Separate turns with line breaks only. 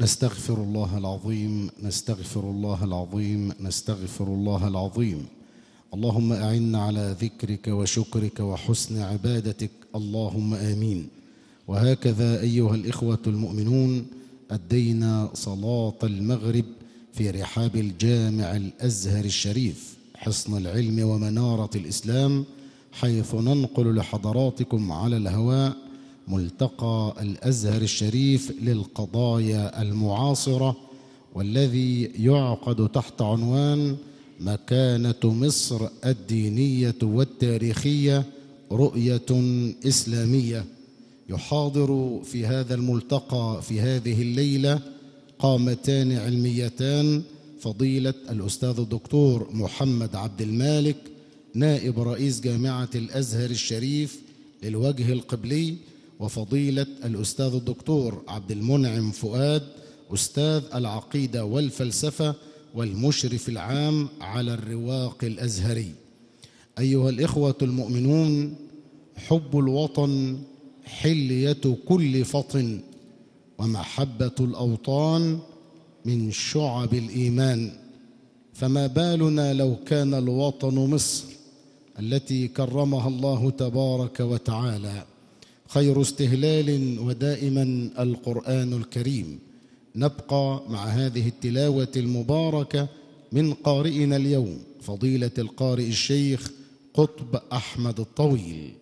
نستغفر الله العظيم، نستغفر الله العظيم، نستغفر الله العظيم. اللهم أعنا على ذكرك وشكرك وحسن عبادتك، اللهم آمين. وهكذا أيها الإخوة المؤمنون، أدينا صلاة المغرب في رحاب الجامع الأزهر الشريف، حصن العلم ومنارة الإسلام، حيث ننقل لحضراتكم على الهواء ملتقى الأزهر الشريف للقضايا المعاصرة، والذي يعقد تحت عنوان مكانة مصر الدينية والتاريخية رؤية إسلامية. يحاضر في هذا الملتقى في هذه الليلة قامتان علميتان، فضيلة الأستاذ الدكتور محمد عبد المالك نائب رئيس جامعة الأزهر الشريف للوجه القبلي، وفضيلة الأستاذ الدكتور عبد المنعم فؤاد أستاذ العقيدة والفلسفة والمشرف العام على الرواق الأزهري. أيها الإخوة المؤمنون، حب الوطن حلية كل فطن، ومحبة الأوطان من شعب الإيمان. فما بالنا لو كان الوطن مصر التي كرمها الله تبارك وتعالى. خير استهلال ودائما القرآن الكريم. نبقى مع هذه التلاوة المباركة من قارئنا اليوم فضيلة القارئ الشيخ قطب أحمد الطويل.